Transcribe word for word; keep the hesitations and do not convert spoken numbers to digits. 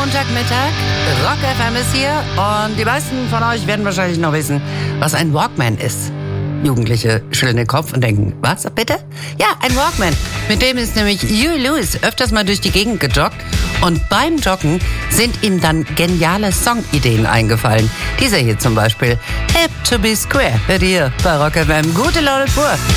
Montagmittag, Rock F M ist hier und die meisten von euch werden wahrscheinlich noch wissen, was ein Walkman ist. Jugendliche schütteln den Kopf und denken, was bitte? Ja, ein Walkman. Mit dem ist nämlich Huey Lewis öfters mal durch die Gegend gejoggt und beim Joggen sind ihm dann geniale Songideen eingefallen. Dieser hier zum Beispiel, Hip to be Square, wird hier bei Rock F M. Gute Laune pur.